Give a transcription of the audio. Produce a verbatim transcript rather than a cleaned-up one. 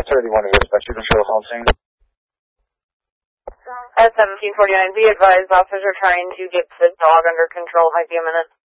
thirty-one to dispatch. You can show the home scene. At seventeen forty-nine, be advised, officers are trying to get the dog under control. Might be a minute.